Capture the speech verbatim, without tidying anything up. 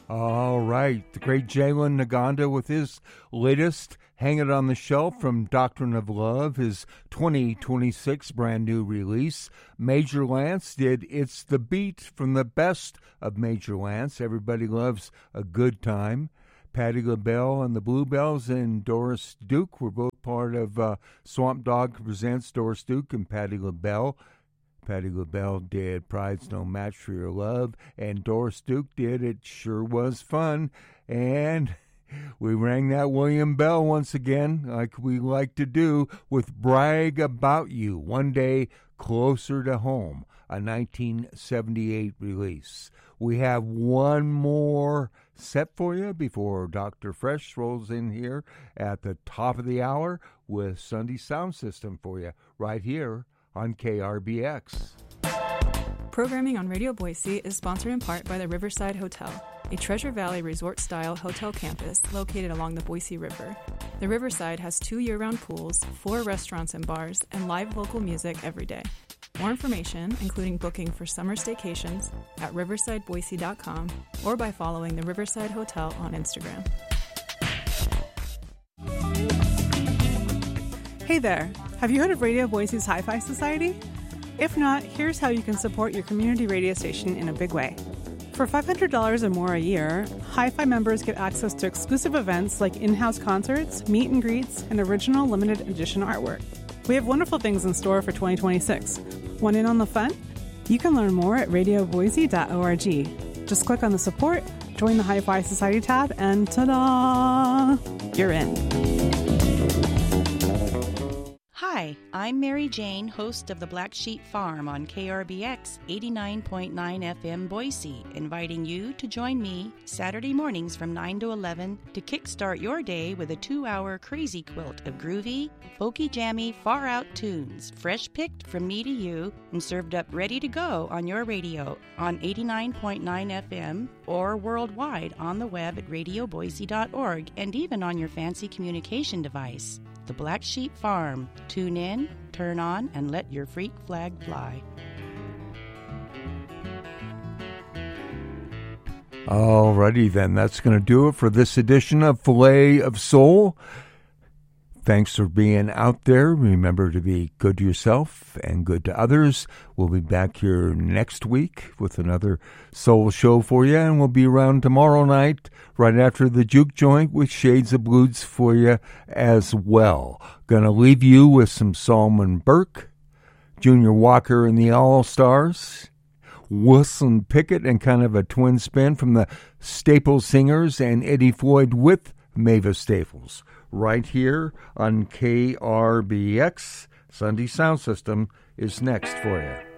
All right. The great Jalen Naganda with his latest Hang It on the Shelf from Doctrine of Love, his twenty twenty-six brand new release. Major Lance did It's the Beat from the best of Major Lance. Everybody loves a good time. Patti LaBelle and the Bluebells and Doris Duke were both part of uh, Swamp Dogg Presents. Doris Duke and Patti LaBelle. Patti LaBelle did Pride's No Match for Your Love, and Doris Duke did It Sure Was Fun. And we rang that William Bell once again, like we like to do, with Brag About You, One Day Closer to Home, a nineteen seventy-eight release. We have one more set for you before Doctor Fresh rolls in here at the top of the hour with Sunday Sound System for you right here on K R B X. Programming on Radio Boise is sponsored in part by the Riverside Hotel, a Treasure Valley resort-style hotel campus located along the Boise River. The Riverside has two year-round pools, four restaurants and bars, and live local music every day. More information, including booking for summer staycations, at riverside boise dot com or by following the Riverside Hotel on Instagram. Hey there! Have you heard of Radio Boise's Hi-Fi Society? If not, here's how you can support your community radio station in a big way. For five hundred dollars or more a year, Hi-Fi members get access to exclusive events like in-house concerts, meet and greets, and original limited edition artwork. We have wonderful things in store for twenty twenty-six. Want in on the fun? You can learn more at radio boise dot org. Just click on the support, join the Hi-Fi Society tab, and ta-da! You're in. Hi, I'm Mary Jane, host of the Black Sheep Farm on K R B X eighty-nine point nine F M Boise, inviting you to join me Saturday mornings from nine to eleven to kickstart your day with a two-hour crazy quilt of groovy, folky jammy, far-out tunes, fresh picked from me to you and served up ready to go on your radio on eighty-nine point nine F M or worldwide on the web at radio boise dot org and even on your fancy communication device. The Black Sheep Farm. Tune in, turn on, and let your freak flag fly. Alrighty then, that's going to do it for this edition of Filet of Soul. Thanks for being out there. Remember to be good to yourself and good to others. We'll be back here next week with another soul show for you, and we'll be around tomorrow night right after the Juke Joint with Shades of Blues for you as well. Gonna leave you with some Solomon Burke, Junior Walker and the All-Stars, Wilson Pickett, and kind of a twin spin from the Staples Singers, and Eddie Floyd with Mavis Staples. Right here on K R B X. Sunday Sound System is next for you.